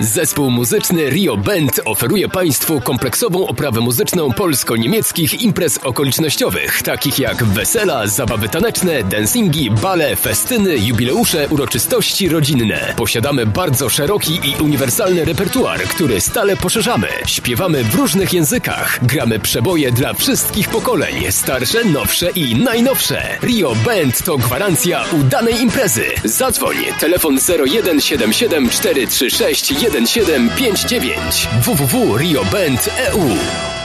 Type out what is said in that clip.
Zespół muzyczny Rio Band oferuje Państwu kompleksową oprawę muzyczną polsko-niemieckich imprez okolicznościowych, takich jak wesela, zabawy taneczne, dancingi, bale, festyny, jubileusze, uroczystości rodzinne. Posiadamy bardzo szeroki i uniwersalny repertuar, który stale poszerzamy. Śpiewamy w różnych językach. Gramy przeboje dla wszystkich pokoleń, starsze, nowsze i najnowsze. Rio Band to gwarancja udanej imprezy. Zadzwoń, telefon 0177 436 1759 www.rioband.eu.